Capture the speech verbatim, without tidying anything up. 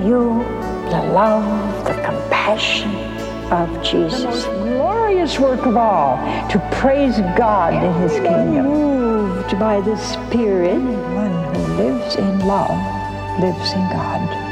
you the love, the compassion of Jesus. The most glorious work of all, to praise God in His kingdom. Moved by the Spirit, one who lives in love lives in God.